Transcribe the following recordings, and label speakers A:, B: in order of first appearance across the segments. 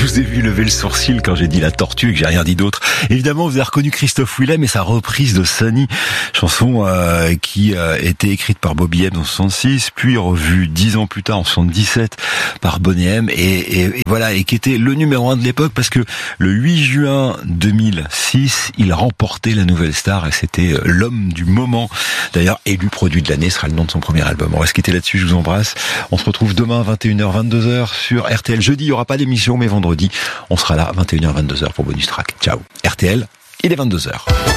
A: vous ai vu lever le sourcil quand j'ai dit la tortue et que j'ai rien dit d'autre. Évidemment, vous avez reconnu Christophe Willem et sa reprise de Sunny, chanson qui était écrite par Bobby M en 66, puis revue 10 ans plus tard en 77 par Boney M et voilà, et qui était le numéro 1 de l'époque parce que le 8 juin 2006, il remportait la Nouvelle Star et c'était l'homme du moment. D'ailleurs, élu produit de l'année sera le nom de son premier album. On va se quitter là-dessus, je vous embrasse. On se retrouve demain à 21h, 22h sur RTL. Jeudi, il n'y aura pas d'émission, mais vendredi, on sera là, 21h, 22h pour Bonus Track. Ciao. RTL, il est 22h.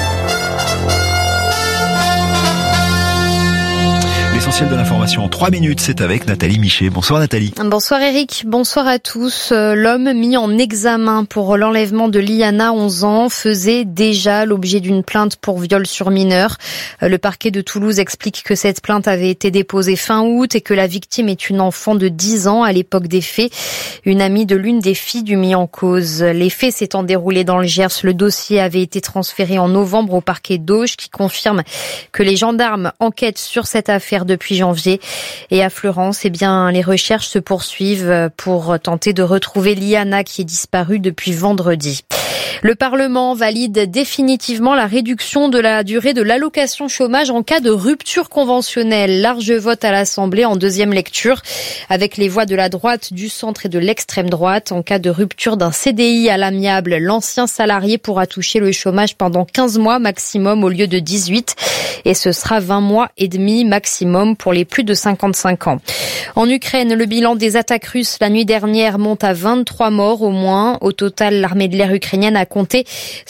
A: L'essentiel de l'information en 3 minutes, c'est avec Nathalie Michet. Bonsoir Nathalie.
B: Bonsoir Eric, bonsoir à tous. L'homme mis en examen pour l'enlèvement de Liana, 11 ans, faisait déjà l'objet d'une plainte pour viol sur mineur. Le parquet de Toulouse explique que cette plainte avait été déposée fin août et que la victime est une enfant de 10 ans à l'époque des faits, une amie de l'une des filles du mis en cause. Les faits s'étant déroulés dans le Gers, le dossier avait été transféré en novembre au parquet d'Auch qui confirme que les gendarmes enquêtent sur cette affaire depuis janvier. Et à Fleurance, les recherches se poursuivent pour tenter de retrouver Liana qui est disparue depuis vendredi. Le Parlement valide définitivement la réduction de la durée de l'allocation chômage en cas de rupture conventionnelle. Large vote à l'Assemblée en deuxième lecture avec les voix de la droite, du centre et de l'extrême droite. En cas de rupture d'un CDI à l'amiable, l'ancien salarié pourra toucher le chômage pendant 15 mois maximum au lieu de 18 et ce sera 20 mois et demi maximum pour les plus de 55 ans. En Ukraine, le bilan des attaques russes la nuit dernière monte à 23 morts au moins. Au total, l'armée de l'air ukrainienne a compté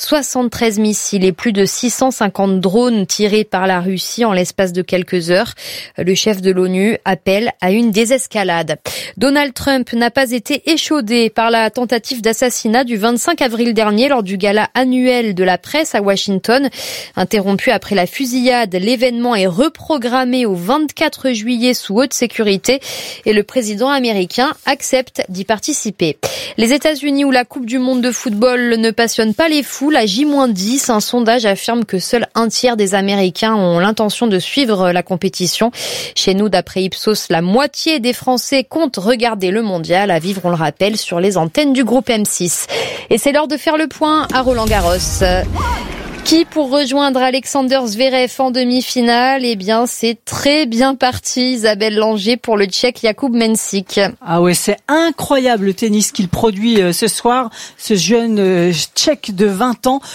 B: 73 missiles et plus de 650 drones tirés par la Russie en l'espace de quelques heures. Le chef de l'ONU appelle à une désescalade. Donald Trump n'a pas été échaudé par la tentative d'assassinat du 25 avril dernier lors du gala annuel de la presse à Washington. Interrompu après la fusillade, l'événement est reprogrammé au 24 juillet sous haute sécurité et le président américain accepte d'y participer. Les États-Unis où la Coupe du monde de football ne passionne pas les foules, à J-10, un sondage affirme que seul un tiers des Américains ont l'intention de suivre la compétition. Chez nous, d'après Ipsos, la moitié des Français comptent regarder le mondial à vivre, on le rappelle, sur les antennes du groupe M6. Et c'est l'heure de faire le point à Roland-Garros. Qui pour rejoindre Alexander Zverev en demi-finale? C'est très bien parti, Isabelle Langer, pour le Tchèque Jakub Mensik.
C: Ah ouais, c'est incroyable le tennis qu'il produit ce soir, ce jeune Tchèque de 20 ans.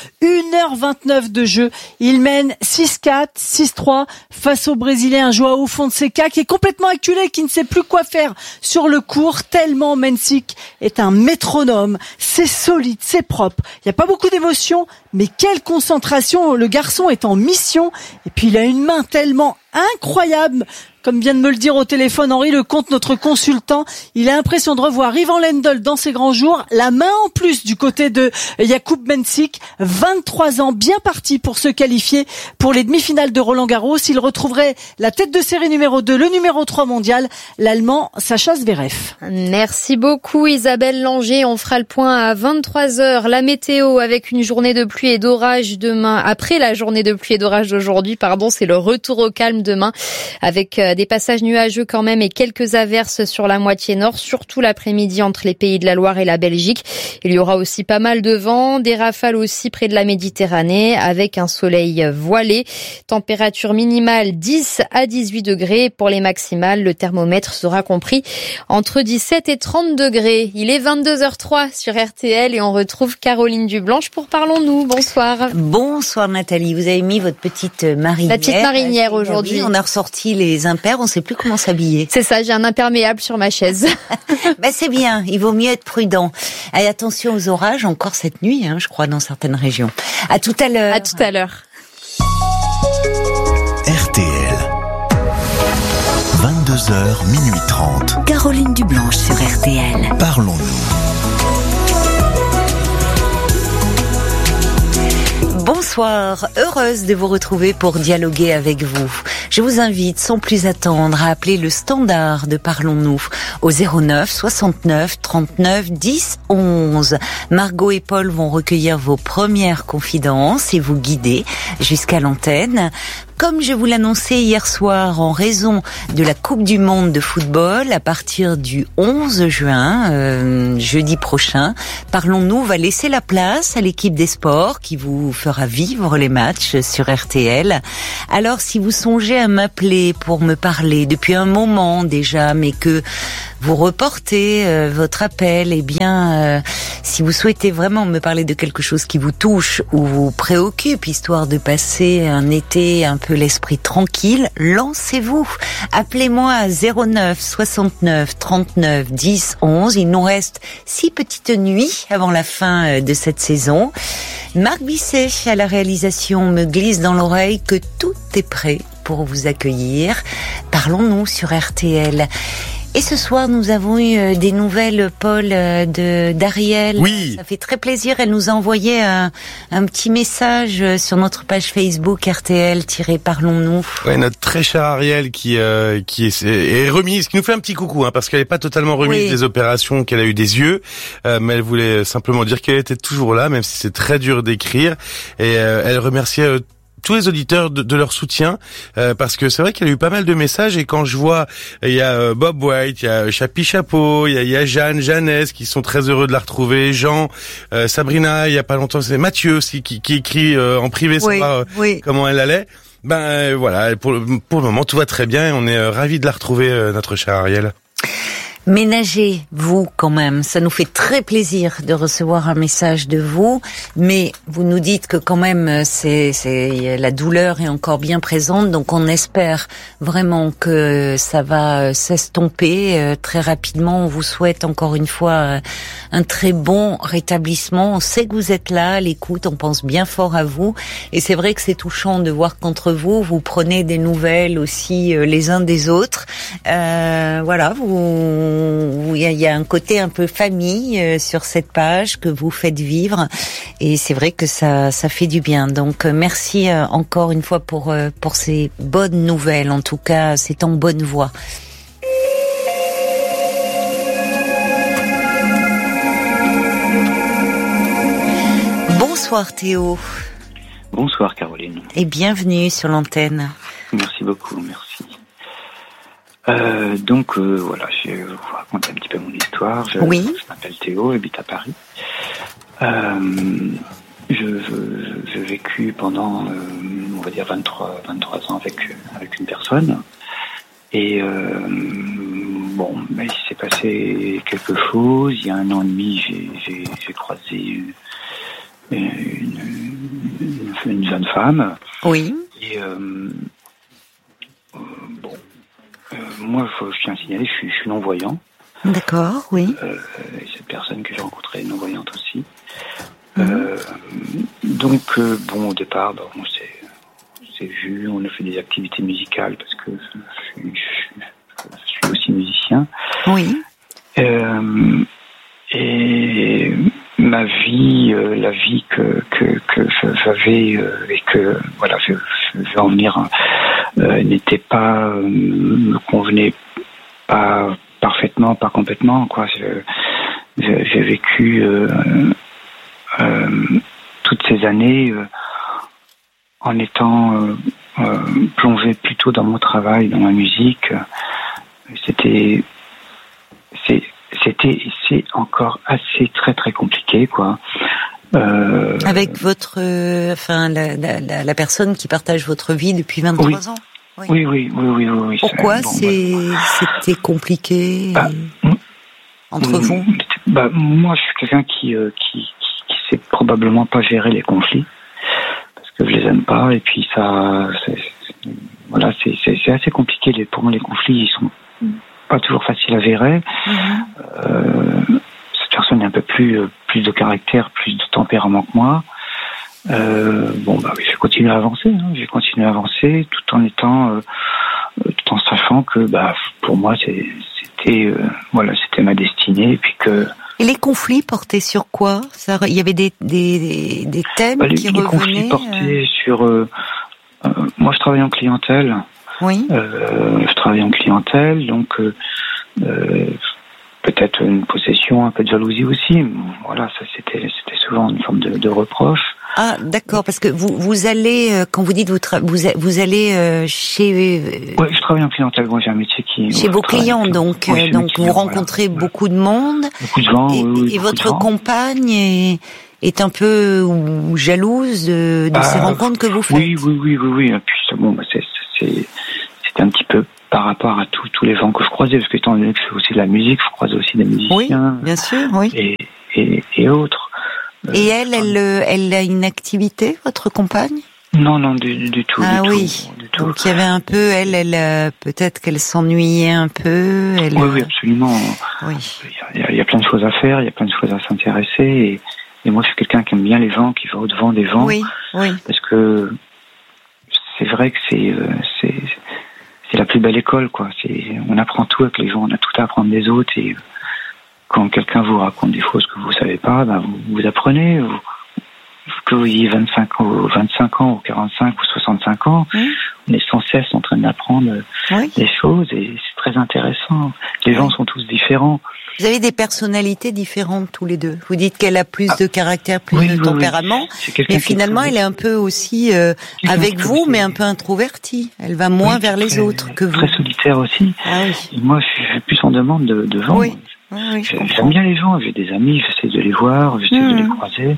C: 1h29 de jeu. Il mène 6-4, 6-3 face au Brésilien João Fonseca qui est complètement acculé, qui ne sait plus quoi faire sur le court, tellement Mensik est un métronome. C'est solide, c'est propre. Il n'y a pas beaucoup d'émotion, mais quelle concentration. Le garçon est en mission et puis il a une main tellement incroyable. Comme vient de me le dire au téléphone Henri Lecomte, notre consultant, il a l'impression de revoir Ivan Lendl dans ses grands jours. La main en plus du côté de Jakub Mensik, 23 ans, bien parti pour se qualifier pour les demi-finales de Roland-Garros. Il retrouverait la tête de série numéro 2, le numéro 3 mondial, l'Allemand Sacha Zverev.
B: Merci beaucoup Isabelle Langer. On fera le point à 23h. La météo avec une journée de pluie et d'orage demain. Après la journée de pluie et d'orage d'aujourd'hui, c'est le retour au calme demain avec des passages nuageux quand même et quelques averses sur la moitié nord, surtout l'après-midi entre les Pays de la Loire et la Belgique. Il y aura aussi pas mal de vent, des rafales aussi près de la Méditerranée avec un soleil voilé. Température minimale 10 à 18 degrés. Pour les maximales, le thermomètre sera compris entre 17 et 30 degrés. Il est 22h03 sur RTL et on retrouve Caroline Dublanche pour Parlons-nous. Bonsoir.
D: Bonsoir Nathalie, vous avez mis votre petite marinière.
B: La petite marinière aujourd'hui.
D: Oui, on a ressorti les impairs, on ne sait plus comment s'habiller.
B: C'est ça, j'ai un imperméable sur ma chaise.
D: C'est bien, il vaut mieux être prudent. Et attention aux orages encore cette nuit, je crois, dans certaines régions. À tout à l'heure.
B: À tout à l'heure.
A: RTL. 22h, minuit 30.
E: Caroline Dublanche sur RTL.
A: Parlons-nous.
D: Bonsoir, heureuse de vous retrouver pour dialoguer avec vous. Je vous invite sans plus attendre à appeler le standard de Parlons-nous au 09 69 39 10 11. Margot et Paul vont recueillir vos premières confidences et vous guider jusqu'à l'antenne. comme je vous l'annonçais hier soir, en raison de la Coupe du Monde de football, à partir du 11 juin, jeudi prochain, Parlons-nous va laisser la place à l'équipe des sports qui vous fera vivre les matchs sur RTL. Alors, si vous songez à m'appeler pour me parler depuis un moment déjà, mais que vous reportez votre appel, eh bien, si vous souhaitez vraiment me parler de quelque chose qui vous touche ou vous préoccupe, histoire de passer un été un peu l'esprit tranquille, lancez-vous. Appelez-moi à 09 69 39 10 11. Il nous reste 6 petites nuits avant la fin de cette saison. Marc Bisset, à la réalisation, me glisse dans l'oreille que tout est prêt pour vous accueillir. Parlons-nous sur RTL. Et ce soir, nous avons eu des nouvelles, Paul, d'Ariel.
F: Oui.
D: Ça fait très plaisir. Elle nous a envoyé un petit message sur notre page Facebook RTL-Parlons-nous.
F: Ouais, notre très chère Ariel qui est remise, qui nous fait un petit coucou, parce qu'elle n'est pas totalement remise des opérations qu'elle a eu des yeux, mais elle voulait simplement dire qu'elle était toujours là, même si c'est très dur d'écrire. Et elle remerciait tous les auditeurs de leur soutien, parce que c'est vrai qu'il y a eu pas mal de messages, et quand je vois, il y a Bob White, il y a Chapi Chapeau, il y a Jeannès qui sont très heureux de la retrouver, Jean, Sabrina, il y a pas longtemps, c'est Mathieu aussi qui écrit en privé savoir comment elle allait. Voilà, pour le moment tout va très bien, et on est ravis de la retrouver, notre chère Ariel.
D: Ménagez-vous quand même, ça nous fait très plaisir de recevoir un message de vous, mais vous nous dites que quand même c'est la douleur est encore bien présente, donc on espère vraiment que ça va s'estomper très rapidement. On vous souhaite encore une fois un très bon rétablissement. On sait que vous êtes là à l'écoute, on pense bien fort à vous, et c'est vrai que c'est touchant de voir qu'entre vous prenez des nouvelles aussi les uns des autres. Voilà, il y a un côté un peu famille sur cette page que vous faites vivre, et c'est vrai que ça fait du bien. Donc merci encore une fois pour ces bonnes nouvelles. En tout cas, c'est en bonne voie. Bonsoir Théo.
G: Bonsoir Caroline.
D: Et bienvenue sur l'antenne.
G: Merci beaucoup, merci. Voilà, je vais vous raconter un petit peu mon histoire. Je m'appelle Théo, j'habite à Paris. J'ai vécu pendant, on va dire 23 ans avec une personne. Et il s'est passé quelque chose. Il y a 1 an et demi, j'ai croisé une jeune femme.
D: Oui.
G: Et moi, je tiens à signaler, je suis non-voyant.
D: D'accord, oui.
G: Cette personne que j'ai rencontrée est non-voyante aussi. Au départ, on s'est vu, on a fait des activités musicales parce que je suis aussi musicien.
D: Oui.
G: Et ma vie, la vie que j'avais et que je vais en venir, n'était pas, me convenait pas parfaitement, pas complètement, quoi. J'ai vécu toutes ces années en étant plongé plutôt dans mon travail, dans ma musique. C'est encore assez très très compliqué, quoi.
D: Avec votre, la personne qui partage votre vie depuis 23 ans.
G: Oui.
D: Pourquoi c'était compliqué entre vous?
G: Moi, je suis quelqu'un qui sait probablement pas gérer les conflits parce que je les aime pas, et puis c'est assez compliqué. Pour moi, les conflits, ils sont pas toujours faciles à gérer. Cette personne est un peu plus de caractère, plus de tempérament que moi. Je vais continuer à avancer. J'ai continué à avancer tout en sachant que pour moi c'était ma destinée, et puis que.
D: Et les conflits portaient sur quoi? Il y avait des thèmes qui revenaient. Les conflits
G: portaient sur. Moi, je travaille en clientèle.
D: Oui.
G: Je travaille en clientèle, donc peut-être une possession, un peu de jalousie aussi. Voilà, ça c'était souvent une forme de reproche.
D: Ah, d'accord, parce que vous allez, quand vous dites vous allez chez...
G: Ouais, je travaille en clientèle, j'ai un métier qui...
D: Chez vos clients, donc vous rencontrez beaucoup de monde.
G: Beaucoup de gens,
D: et votre compagne est un peu jalouse de ces rencontres que vous faites.
G: Oui. Et puis, bon, c'était un petit peu par rapport à tous les gens que je croisais, parce que étant donné que je fais aussi de la musique, je croise aussi des musiciens.
D: Oui, bien sûr, oui.
G: Et autres.
D: Et elle a une activité, votre compagne?
G: Non, du tout.
D: Ah
G: du
D: oui.
G: tout.
D: Donc il y avait un peu, elle peut-être qu'elle s'ennuyait un peu.
G: Oui, absolument.
D: Oui.
G: Il y a plein de choses à faire, il y a plein de choses à s'intéresser. Et moi, je suis quelqu'un qui aime bien les gens, qui va au-devant des gens.
D: Oui.
G: Parce que c'est vrai que c'est la plus belle école, quoi. On apprend tout avec les gens, on a tout à apprendre des autres. Et quand quelqu'un vous raconte des choses que vous savez pas, vous apprenez. Que vous ayez 25 ans, ou 45 ou 65 ans, on est sans cesse en train d'apprendre des choses et c'est très intéressant. Les gens sont tous différents.
D: Vous avez des personnalités différentes tous les deux. Vous dites qu'elle a plus de caractère, plus de tempérament, mais finalement elle est un peu aussi avec vous, mais un peu introvertie. Elle va moins vers les autres que vous.
G: Très solitaire aussi.
D: Ah oui.
G: Et moi, je suis plus en demande de gens.
D: Oui.
G: J'aime bien les gens. J'ai des amis, j'essaie de les voir, j'essaie de les croiser.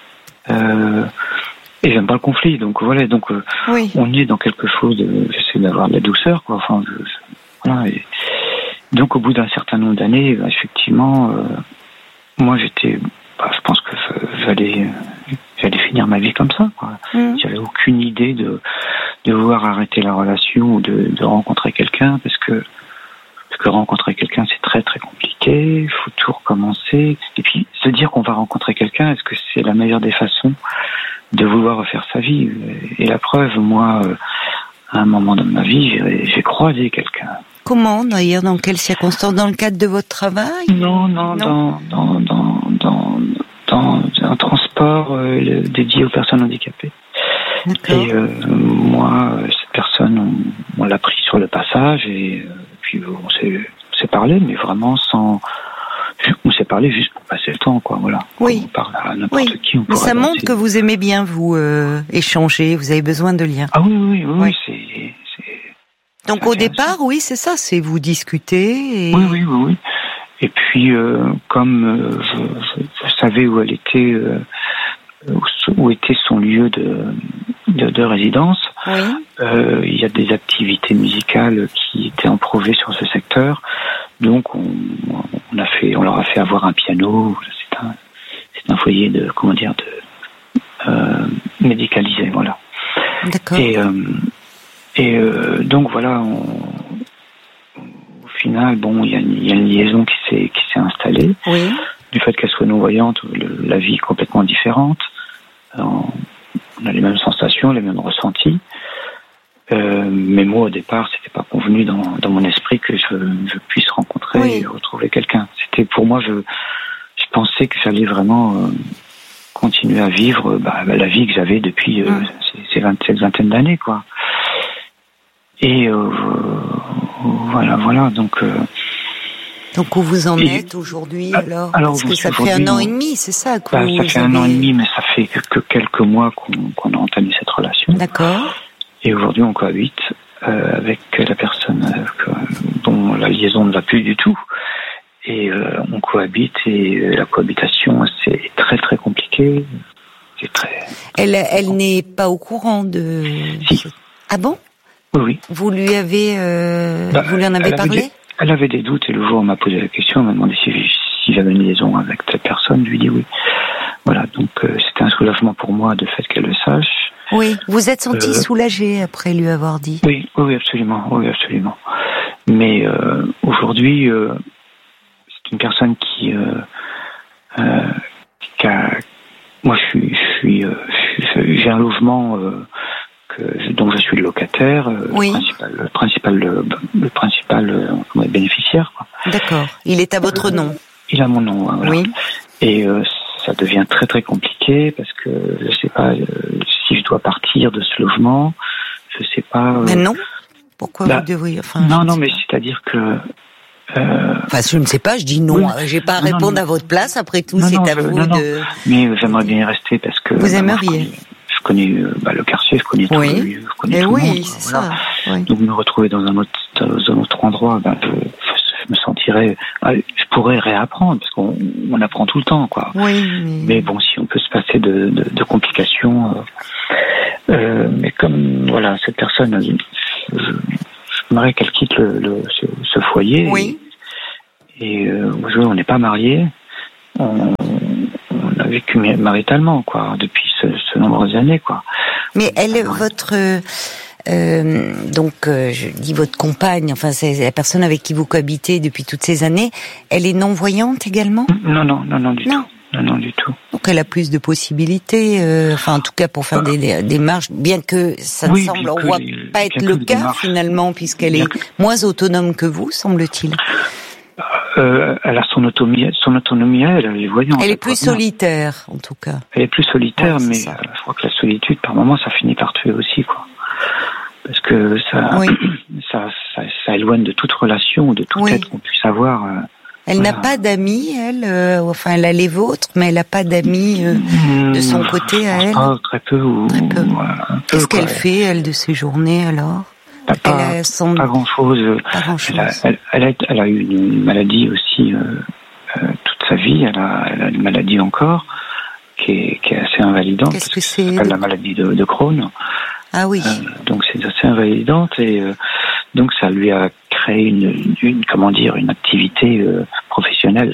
G: Et j'aime pas le conflit, donc voilà. Donc on est dans quelque chose j'essaie d'avoir de la douceur, quoi. Enfin, voilà. Et donc au bout d'un certain nombre d'années, effectivement, moi je pense que j'allais finir ma vie comme ça, quoi. J'avais aucune idée de vouloir arrêter la relation ou de rencontrer quelqu'un, parce que rencontrer quelqu'un, c'est très très compliqué, il faut tout recommencer. Et puis, se dire qu'on va rencontrer quelqu'un, est-ce que c'est la meilleure des façons de vouloir refaire sa vie? Et la preuve, moi, à un moment de ma vie, j'ai croisé quelqu'un.
D: Comment, d'ailleurs? Dans quelles circonstances? Dans le cadre de votre travail?
G: Non. Dans un transport dédié aux personnes handicapées.
D: D'accord.
G: Et moi, cette personne, on l'a pris sur le passage et puis on s'est parlé, mais vraiment on s'est parlé juste pour passer le temps, quoi. Voilà.
D: Oui.
G: On parle à n'importe qui.
D: Mais ça montre que vous aimez bien vous échanger. Vous avez besoin de liens.
G: Ah oui.
D: Donc au départ, oui, c'est ça. C'est vous discuter.
G: Oui. Et puis comme je savais où elle était. Où était son lieu de résidence. Il y a des activités musicales qui étaient en projet sur ce secteur, donc on leur a fait avoir un piano. C'est un foyer médicalisé, voilà.
D: D'accord.
G: Et donc voilà, au final, bon, il y a une liaison qui s'est installée.
D: Oui.
G: Du fait qu'elle soit non-voyante, la vie est complètement différente. On a les mêmes sensations, les mêmes ressentis. Mais moi, au départ, c'était pas convenu dans mon esprit que je puisse rencontrer et retrouver quelqu'un. C'était pour moi, je pensais que j'allais vraiment continuer à vivre la vie que j'avais depuis cette vingtaine d'années, quoi. Et voilà, donc.
D: Donc où vous en êtes aujourd'hui alors parce que ça fait 1 an et demi, c'est ça que
G: ça fait 1 an et demi, mais ça fait que quelques mois qu'on a entamé cette relation.
D: D'accord.
G: Et aujourd'hui, on cohabite avec la personne dont la liaison ne va plus du tout. Et on cohabite, et la cohabitation, c'est très très compliqué. C'est très.
D: Elle n'est pas au courant de.
G: Si.
D: Ah bon?
G: Oui.
D: Vous lui avez, vous lui en avez parlé?
G: Elle avait des doutes, et le jour où on m'a posé la question, elle m'a demandé si j'avais une liaison avec cette personne. Je lui ai dit oui. Voilà, donc c'était un soulagement pour moi de fait qu'elle le sache.
D: Oui, vous êtes senti soulagé après lui avoir dit?
G: Oui, absolument. Mais aujourd'hui, c'est une personne qui moi, j'ai un logement dont je suis le locataire, le principal bénéficiaire, quoi.
D: D'accord. Il est à votre nom.
G: Il a mon nom, voilà. Oui. Et ça devient très très compliqué parce que je sais pas si je dois partir de ce logement. Je sais pas.
D: Mais non. Pourquoi vous devriez?
G: Non, mais c'est-à-dire que.
D: Je ne sais pas. Je dis non. Oui. J'ai pas à répondre à votre place. Après tout, c'est à vous de.
G: Mais j'aimerais bien y rester parce que
D: Vous aimeriez.
G: Je connais le quartier, je connais tout le lieu, je connais tout le monde.
D: C'est ça. Oui.
G: Donc me retrouver dans un autre endroit, je me sentirais, je pourrais réapprendre parce qu'on apprend tout le temps, quoi.
D: Oui.
G: Mais bon, si on peut se passer de complications, mais comme voilà, cette personne, j'aimerais qu'elle quitte ce foyer.
D: Oui.
G: Et on n'est pas mariés. On a vécu maritalement, quoi, depuis ce nombreuses années, quoi.
D: Mais elle est votre je dis votre compagne, enfin c'est la personne avec qui vous cohabitez depuis toutes ces années. Elle est non-voyante également ?
G: Non, du tout. Non, du tout.
D: Donc elle a plus de possibilités, en tout cas pour faire des démarches, bien que ça ne semble pas être le cas finalement, puisqu'elle est moins autonome que vous, semble-t-il.
G: Elle a son autonomie, elle est voyante.
D: Elle est plus solitaire, en tout cas.
G: Elle est plus solitaire, mais je crois que la solitude, par moments, ça finit par tuer aussi, quoi. Parce que ça éloigne de toute relation, de tout être qu'on puisse avoir.
D: Elle n'a pas d'amis, elle. Elle a les vôtres, mais elle n'a pas d'amis de son côté à elle.
G: Très peu.
D: Qu'est-ce qu'elle fait, elle, de ses journées, alors ?
G: Pas grand-chose. Elle a eu une maladie aussi toute sa vie. Elle a une maladie encore qui est assez invalidante.
D: Qu'est-ce que c'est ?
G: Ça s'appelle la maladie de Crohn.
D: Ah oui.
G: Donc c'est assez invalidante et donc ça lui a créé une activité professionnelle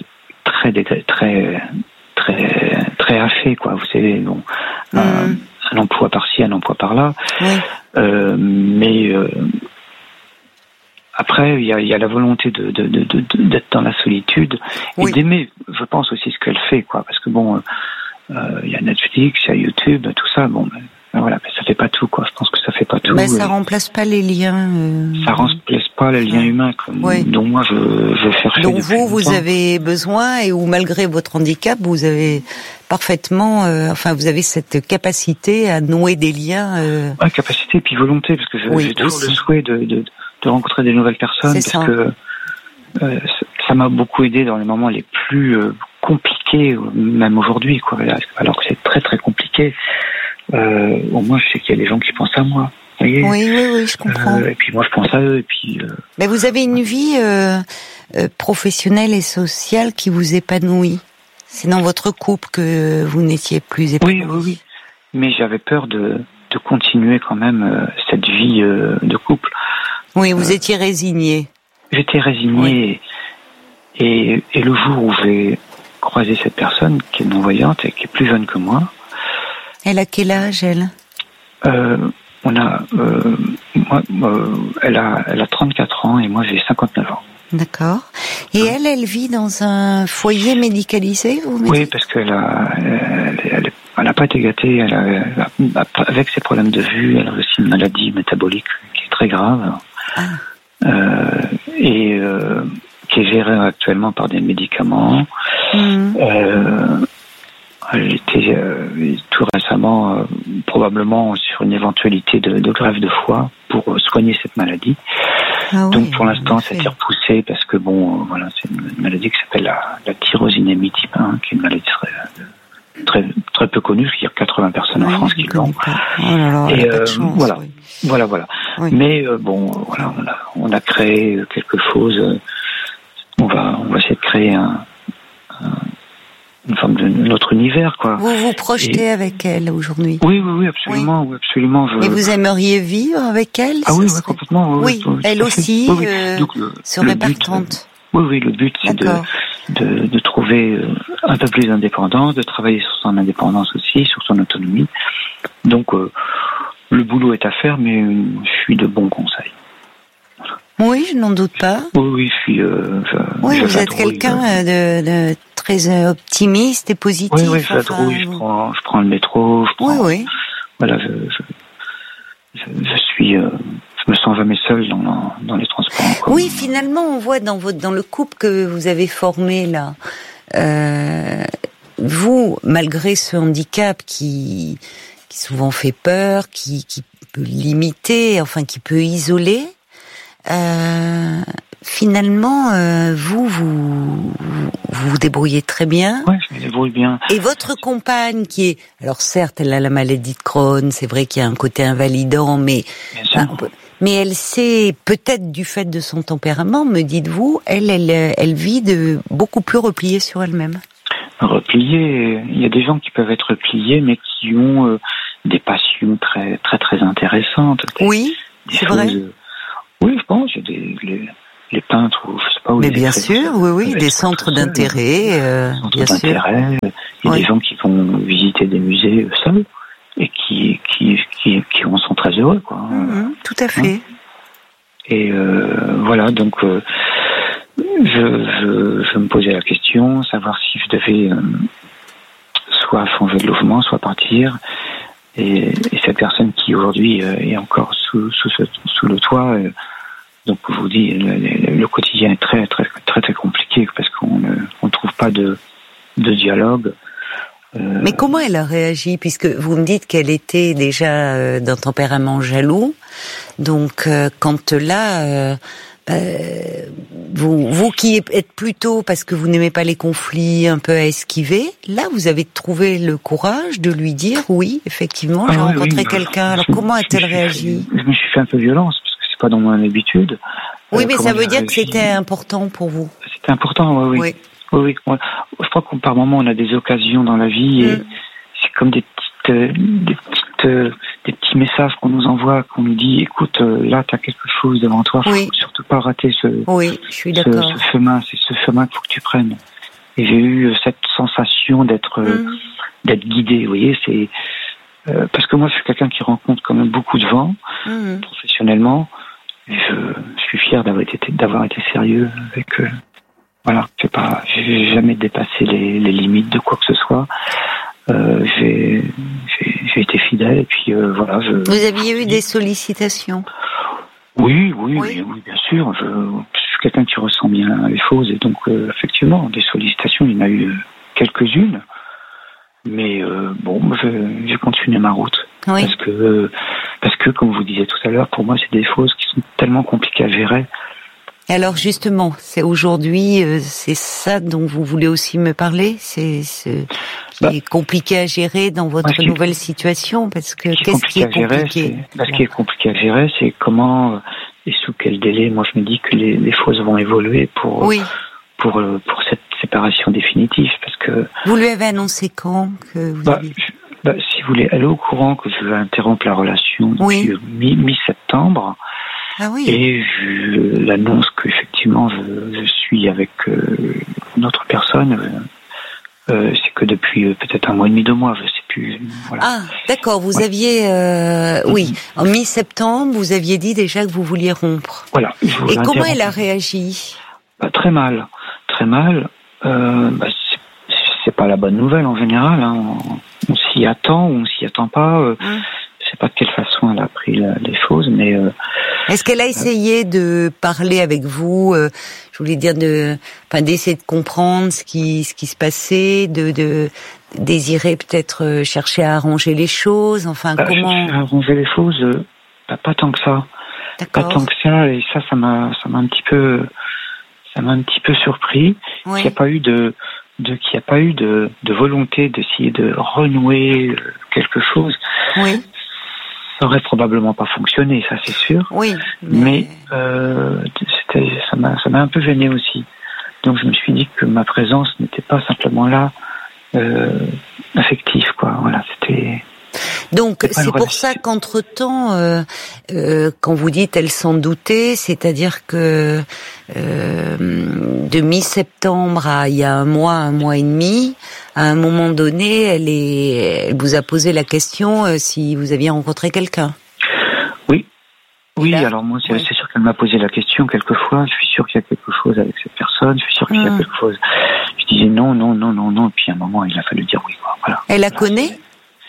G: très hachée, quoi. Vous savez, un emploi par-ci, un emploi par-là.
D: Oui.
G: Mais après, il y a la volonté d'être dans la solitude et d'aimer, je pense aussi ce qu'elle fait, quoi. Parce que il y a Netflix, il y a YouTube, tout ça. Mais ça fait pas tout, quoi. Je pense que ça fait pas tout.
D: Mais ça remplace pas les liens.
G: Ça remplace pas les liens humains, dont moi je cherche.
D: Donc vous avez besoin et où malgré votre handicap, vous avez parfaitement, vous avez cette capacité à nouer des liens.
G: Capacité et puis volonté, parce que j'ai toujours le souhait de rencontrer des nouvelles personnes, que ça m'a beaucoup aidé dans les moments les plus compliqués, même aujourd'hui, quoi. Alors que c'est très très compliqué. Au moins, je sais qu'il y a des gens qui pensent à moi. Vous voyez ?
D: Oui, je comprends.
G: Et puis moi, je pense à eux. Et puis.
D: Mais vous avez une vie professionnelle et sociale qui vous épanouit. C'est dans votre couple que vous n'étiez plus épanoui.
G: Oui. Mais j'avais peur de continuer quand même cette vie de couple.
D: Oui, vous étiez résigné.
G: J'étais résigné. Et le jour où j'ai croisé cette personne qui est non-voyante et qui est plus jeune que moi.
D: Elle a quel âge, elle ?
G: Elle a 34 ans et moi j'ai 59 ans.
D: D'accord. Et elle vit dans un foyer médicalisé, vous me dites ?
G: Oui, parce qu'elle n'a pas été gâtée. Avec ses problèmes de vue, elle a aussi une maladie métabolique qui est très grave. Et qui est gérée actuellement par des médicaments. Elle était tout récemment probablement sur une éventualité de greffe de foie pour soigner cette maladie. Donc pour l'instant, ça a été repoussé parce que c'est une maladie qui s'appelle la tyrosinémie type 1, qui est une maladie très très peu connue, c'est-à-dire 80 personnes en France qui l'ont. Et voilà. Oui. Mais on a créé quelque chose. On va essayer de créer une forme de notre univers, quoi.
D: Vous vous projetez avec elle aujourd'hui ?
G: Oui, absolument. Oui, absolument.
D: Et vous aimeriez vivre avec elle ?
G: Oui, complètement.
D: Oui, elle aussi serait partante.
G: Oui, le but c'est de trouver un peu plus d'indépendance, de travailler sur son indépendance aussi, sur son autonomie. Donc le boulot est à faire, mais je suis de bons conseils.
D: Oui, je n'en doute pas.
G: Oui, je suis.
D: Vous êtes quelqu'un de très optimiste et positif.
G: Oui, je vadrouille, je prends le métro.
D: Oui.
G: Voilà, je suis. Je me sens jamais seul dans les transports.
D: Oui, finalement, on voit dans le couple que vous avez formé là, vous, malgré ce handicap qui souvent fait peur, qui peut limiter, qui peut isoler. finalement, vous débrouillez très bien.
G: Ouais, je me débrouille bien.
D: Et votre compagne qui est, alors certes, elle a la maladie de Crohn, c'est vrai qu'il y a un côté invalidant, mais elle sait, peut-être du fait de son tempérament, me dites-vous, elle vit beaucoup plus repliée sur elle-même.
G: Repliée, il y a des gens qui peuvent être repliés, mais qui ont des passions très très très intéressantes.
D: Oui, c'est vrai.
G: Oui, je pense, il y a les peintres, ou je sais pas où.
D: Mais bien sûr, oui, des centres d'intérêt, bien sûr.
G: Il y a des gens qui vont visiter des musées seuls et qui en sont très heureux, quoi.
D: Tout à fait.
G: Et voilà, donc je me posais la question, savoir si je devais soit changer de logement, soit partir. Et cette personne qui aujourd'hui est encore sous le toit, donc je vous dis, le quotidien est très très très très compliqué parce qu'on ne trouve pas de dialogue.
D: Mais comment elle a réagi, puisque vous me dites qu'elle était déjà d'un tempérament jaloux, donc quand là, vous qui êtes plutôt, parce que vous n'aimez pas les conflits, un peu à esquiver, là vous avez trouvé le courage de lui dire oui, effectivement, j'ai rencontré quelqu'un. Alors comment a-t-elle réagi?
G: Je me suis fait un peu violence parce que c'est pas dans mon habitude.
D: Oui, mais ça veut dire que c'était important pour vous.
G: C'était important, oui. Oui. Je crois qu'on par moment on a des occasions dans la vie et c'est comme des petits messages qu'on nous envoie, qu'on nous dit écoute, là t'as quelque chose devant toi, faut surtout pas rater ce chemin, c'est ce chemin qu'il faut que tu prennes. Et j'ai eu cette sensation d'être guidé, vous voyez, c'est parce que moi je suis quelqu'un qui rencontre quand même beaucoup de gens professionnellement. Et je suis fier d'avoir été sérieux avec eux. Voilà, j'ai jamais dépassé les limites de quoi que ce soit. J'ai été fidèle et puis voilà.
D: Vous aviez eu des sollicitations?
G: Oui, bien sûr. Je suis quelqu'un qui ressent bien les choses et donc effectivement des sollicitations, il y en a eu quelques-unes. Mais j'ai continué ma route parce que comme vous disiez tout à l'heure, pour moi c'est des choses qui sont tellement compliquées à gérer.
D: Alors justement, c'est aujourd'hui, c'est ça dont vous voulez aussi me parler, c'est compliqué à gérer dans votre nouvelle situation, parce que qu'est-ce qui est compliqué?
G: Ce qui est compliqué à gérer, c'est comment et sous quel délai. Moi, je me dis que les choses vont évoluer pour cette séparation définitive, parce que
D: vous lui avez annoncé quand que vous
G: si vous voulez, elle est au courant que je vais interrompre la relation depuis mi-septembre.
D: Ah oui.
G: Et je l'annonce qu'effectivement je suis avec une autre personne. C'est que depuis peut-être 1 mois et demi, 2 mois, je sais plus. Voilà.
D: Ah, d'accord. Vous aviez, en mi-septembre, vous aviez dit déjà que vous vouliez rompre.
G: Voilà.
D: Et comment elle a réagi?
G: Très mal, très mal. C'est pas la bonne nouvelle en général. Hein. On s'y attend ou on s'y attend pas. Je sais pas de quelle façon elle a pris les choses, mais
D: est-ce qu'elle a essayé de parler avec vous, je voulais dire d'essayer de comprendre ce qui se passait, de désirer peut-être chercher à arranger les choses, enfin comment
G: chercher à arranger les choses, pas tant que ça.
D: D'accord.
G: Pas tant que ça, et ça m'a un petit peu surpris. Qu'il n'y a pas eu de volonté d'essayer de renouer quelque chose.
D: Oui.
G: Ça aurait probablement pas fonctionné, ça c'est sûr.
D: Oui.
G: Mais ça m'a un peu gêné aussi. Donc je me suis dit que ma présence n'était pas simplement là affective, quoi. Voilà, c'était.
D: Donc c'est pour ça qu'entre-temps, quand vous dites elle s'en doutait, c'est-à-dire que de mi-septembre à il y a 1 mois et demi, à un moment donné, elle vous a posé la question si vous aviez rencontré quelqu'un.
G: Oui, alors moi c'est sûr qu'elle m'a posé la question quelquefois. Je suis sûr qu'il y a quelque chose avec cette personne. Je suis sûr qu'il y a quelque chose. Je disais non. Et puis à un moment, il a fallu dire oui. Voilà.
D: Elle la connaît?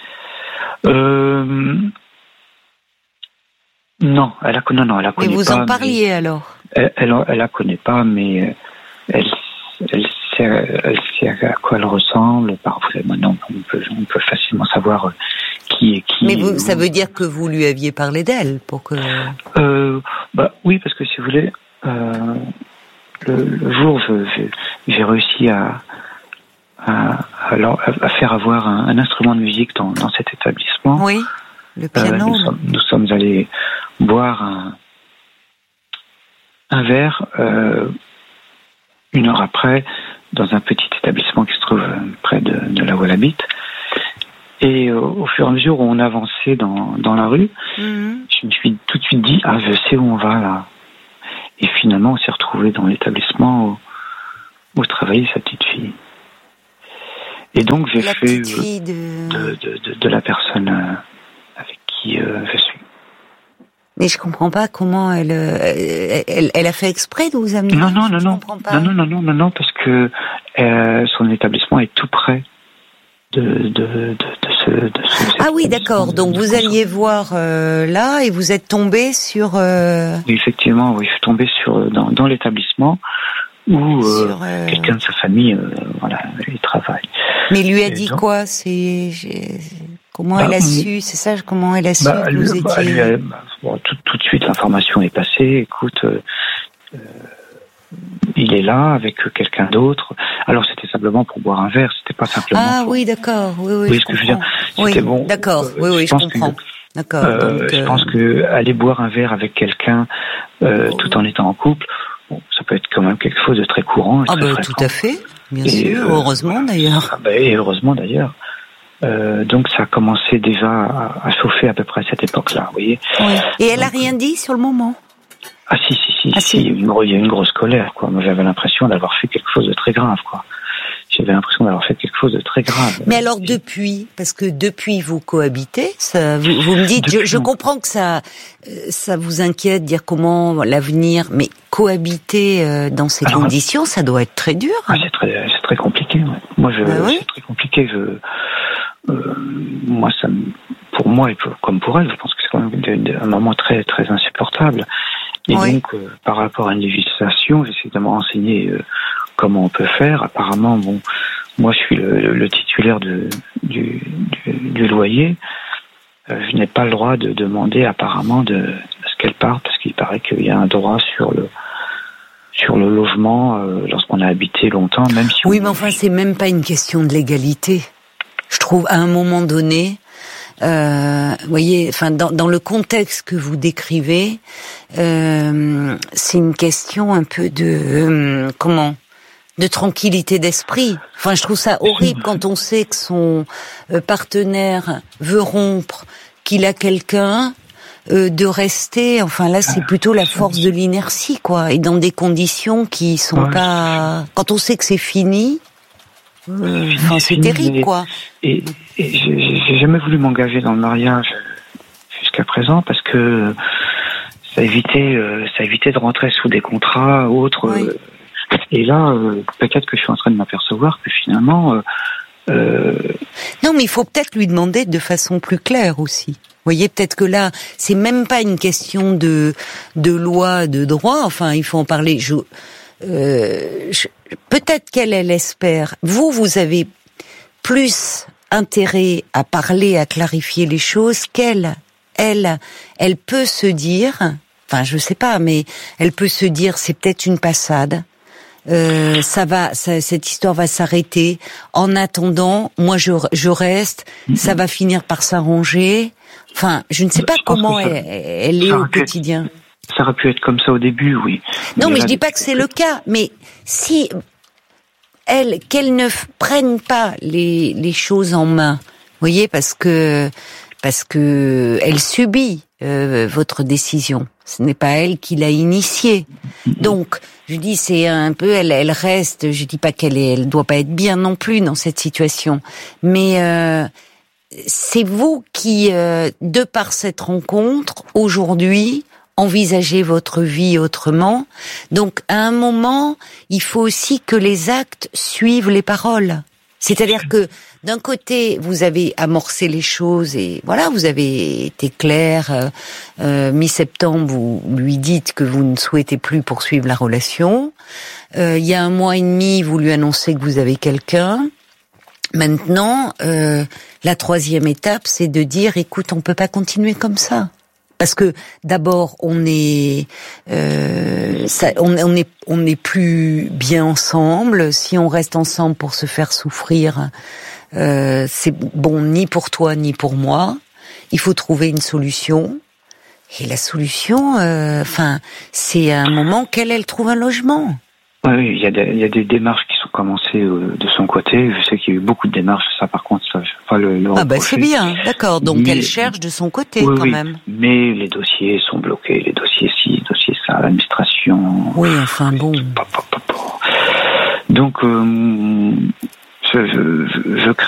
G: Non, elle la connaît pas.
D: Mais vous en parliez alors?
G: Elle la connaît pas, mais elle sait à quoi elle ressemble. Parfois, maintenant, on peut facilement savoir qui est qui.
D: Mais ça veut dire que vous lui aviez parlé d'elle pour que.
G: Oui, parce que si vous voulez, le jour où j'ai réussi à faire avoir un instrument de musique dans cet établissement.
D: Oui, le piano.
G: Nous sommes allés boire un verre 1 heure après dans un petit établissement qui se trouve près de là où elle habite. Et au fur et à mesure où on avançait dans la rue, je me suis tout de suite dit, je sais où on va là. Et finalement, on s'est retrouvés dans l'établissement où travaillait sa petite fille. Et donc, j'ai fait de la personne avec qui je suis.
D: Mais je comprends pas comment elle a fait exprès de vous amener.
G: Non, parce que son établissement est tout près de ce.
D: Ah oui, d'accord. Donc vous alliez voir là et vous êtes tombé sur.
G: Oui, effectivement, je suis tombé dans l'établissement où quelqu'un de sa famille, il travaille.
D: Mais il lui a dit donc, quoi? Comment elle a su? C'est ça? Comment elle a su que vous étiez?
G: Tout de suite, l'information est passée. Écoute, il est là avec quelqu'un d'autre. Alors c'était simplement pour boire un verre, c'était pas simplement.
D: Ah oui, d'accord. Oui,
G: ce que je veux dire. C'était bon.
D: D'accord. Oui, je comprends. D'accord.
G: Je pense que aller boire un verre avec quelqu'un tout en étant en couple, ça peut être quand même quelque chose de très courant.
D: Tout à fait. Bien sûr. Heureusement d'ailleurs.
G: Et heureusement d'ailleurs. Donc ça a commencé déjà à chauffer à peu près à cette époque-là, vous voyez.
D: Oui. Et elle a rien dit sur le moment?
G: Ah si. Il y a une grosse colère, quoi. Moi, j'avais l'impression d'avoir fait quelque chose de très grave, quoi.
D: Mais alors parce que depuis vous cohabitez, ça, vous me dites, je comprends que ça vous inquiète, dire comment l'avenir, mais cohabiter dans ces conditions, ça doit être très dur.
G: Hein. C'est très compliqué. Ouais. Moi, c'est très compliqué. Pour moi et comme pour elle, je pense que c'est quand même un moment très très insupportable. Et donc, par rapport à une législation, j'essaie de me renseigner comment on peut faire. Apparemment, moi je suis le titulaire du loyer. Je n'ai pas le droit de demander apparemment de ce qu'elle parte, parce qu'il paraît qu'il y a un droit sur le logement lorsqu'on a habité longtemps, même si.
D: Oui, mais enfin, c'est même pas une question de légalité. Je trouve à un moment donné. Voyez, enfin dans le contexte que vous décrivez, c'est une question un peu de de tranquillité d'esprit. Enfin, je trouve ça horrible quand on sait que son partenaire veut rompre, qu'il a quelqu'un, de rester. Enfin là, c'est plutôt la force de l'inertie, quoi. Et dans des conditions qui sont pas. Quand on sait que c'est fini. C'est terrible, quoi.
G: Et j'ai jamais voulu m'engager dans le mariage jusqu'à présent parce que ça évitait de rentrer sous des contrats ou autres. Oui. Et là, peut-être que je suis en train de m'apercevoir que finalement.
D: Non, mais il faut peut-être lui demander de façon plus claire aussi. Vous voyez, peut-être que là, c'est même pas une question de loi, de droit. Enfin, il faut en parler. Peut-être qu'elle espère. Vous avez plus intérêt à parler, à clarifier les choses qu'elle. Elle peut se dire, enfin je sais pas, mais elle peut se dire c'est peut-être une passade. Cette histoire va s'arrêter. En attendant, moi je reste. Ça va finir par s'arranger. Enfin, je ne sais pas comment elle est au quotidien.
G: Ça aurait pu être comme ça au début, oui.
D: Non, mais je dis pas que c'est le cas. Mais si qu'elle ne prenne pas les choses en main, vous voyez, parce que elle subit votre décision. Ce n'est pas elle qui l'a initiée. Donc, je dis, c'est un peu, elle reste. Je dis pas elle doit pas être bien non plus dans cette situation, mais c'est vous qui, de par cette rencontre aujourd'hui, envisagez votre vie autrement. Donc, à un moment, il faut aussi que les actes suivent les paroles. C'est-à-dire que, d'un côté, vous avez amorcé les choses et voilà, vous avez été clair. Mi-septembre, vous lui dites que vous ne souhaitez plus poursuivre la relation. Il y a 1 mois et demi, vous lui annoncez que vous avez quelqu'un. Maintenant, la 3e étape, c'est de dire, écoute, on peut pas continuer comme ça. Parce que d'abord, on n'est plus bien ensemble. Si on reste ensemble pour se faire souffrir, c'est bon ni pour toi ni pour moi. Il faut trouver une solution. Et la solution, c'est à un moment qu'elle trouve un logement.
G: Oui, il y a des démarches qui sont commencées de son côté. Je sais qu'il y a eu beaucoup de démarches. Ça, par contre, ça, je ne vais pas le reprocher.
D: C'est bien, d'accord. Donc, elle cherche de son côté, quand même.
G: Mais les dossiers sont bloqués. Les dossiers ci, dossiers ça, l'administration.
D: Oui, enfin bon.
G: Donc, je